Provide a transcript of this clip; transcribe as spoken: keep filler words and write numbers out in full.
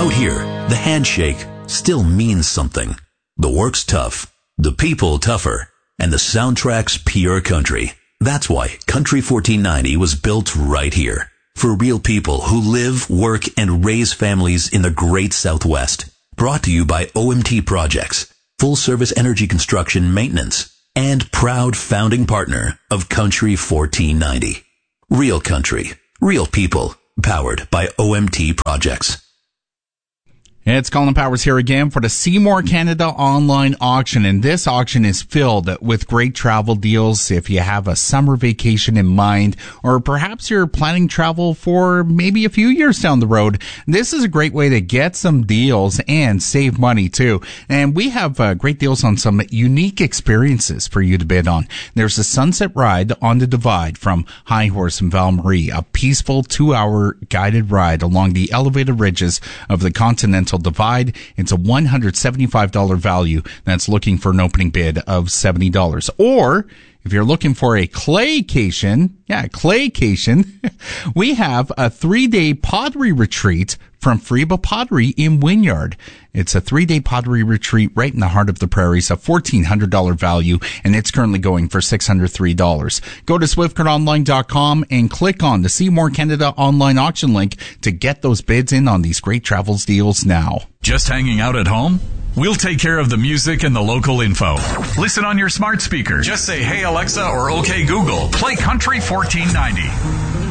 Out here, the handshake still means something. The work's tough, the people tougher, and the soundtrack's pure country. That's why Country fourteen ninety was built right here. For real people who live, work, and raise families in the great Southwest. Brought to you by O M T Projects, full-service energy construction maintenance, and proud founding partner of Country fourteen ninety. Real country, real people, powered by O M T Projects. It's Colin Powers here again for the Seymour Canada online auction, and this auction is filled with great travel deals if you have a summer vacation in mind, or perhaps you're planning travel for maybe a few years down the road. This is a great way to get some deals and save money too. And we have uh, great deals on some unique experiences for you to bid on. There's a sunset ride on the Divide from High Horse and Val Marie, a peaceful two-hour guided ride along the elevated ridges of the Continental Divide. It's a one hundred seventy-five dollars value that's looking for an opening bid of seventy dollars. Or if you're looking for a claycation, yeah, claycation, we have a three-day pottery retreat from Freba Pottery in Wynyard. It's a three-day pottery retreat right in the heart of the prairies, a fourteen hundred dollars value, and it's currently going for six hundred three dollars. Go to swift card online dot com and click on the Seymour Canada online auction link to get those bids in on these great travels deals now. Just hanging out at home? We'll take care of the music and the local info. Listen on your smart speaker. Just say, "Hey Alexa," or "Okay Google, play Country fourteen ninety."